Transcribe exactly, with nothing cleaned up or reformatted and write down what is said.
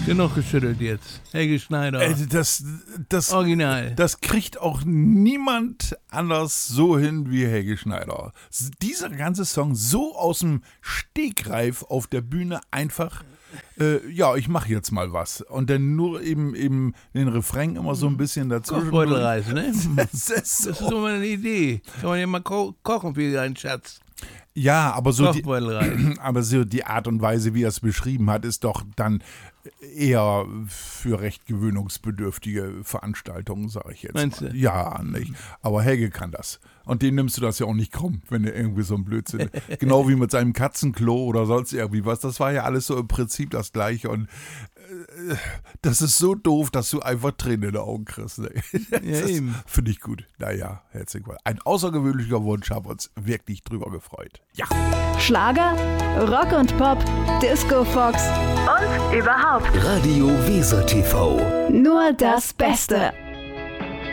Genug geschüttelt jetzt. Helge Schneider. Äh, das, das, Original. Das kriegt auch niemand anders so hin wie Helge Schneider. Dieser ganze Song so aus dem Stegreif auf der Bühne einfach, äh, ja, ich mache jetzt mal was. Und dann nur eben, eben den Refrain immer so ein bisschen dazwischen. Kochbeutelreise, ne? Das ist, so. Das ist so mal eine Idee. Kann man ja mal ko- kochen für deinen Schatz. Ja, aber so, die, Kochbeutelreise. aber so die Art und Weise, wie er es beschrieben hat, ist doch dann eher für recht gewöhnungsbedürftige Veranstaltungen, sage ich jetzt Meinst mal. du? Ja, nicht. Aber Helge kann das. Und dem nimmst du das ja auch nicht krumm, wenn er irgendwie so ein Blödsinn. Genau wie mit seinem Katzenklo oder sonst irgendwie was. Das war ja alles so im Prinzip das Gleiche. Und äh, das ist so doof, dass du einfach Tränen in den Augen kriegst. Ne? Ja, eben. Finde ich gut. Naja, herzlich willkommen. Ein außergewöhnlicher Wunsch, haben wir uns wirklich drüber gefreut. Ja. Schlager, Rock und Pop, Disco Fox und überhaupt Radio Weser T V. nur das Beste.